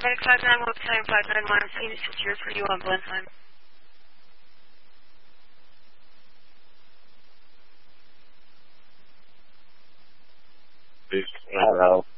Take 59, Wolf Time 591, scene is secure for you on Blenheim. Hello.